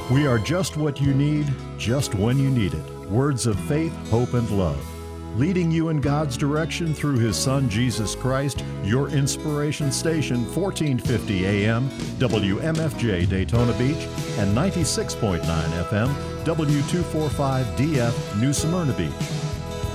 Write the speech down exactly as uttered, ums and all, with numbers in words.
We are just what you need, just when you need it. Words of faith, hope, and love. Leading you in God's direction through His Son, Jesus Christ, your inspiration station, fourteen fifty A M, W M F J Daytona Beach, and ninety-six point nine F M, W two forty-five D F, New Smyrna Beach.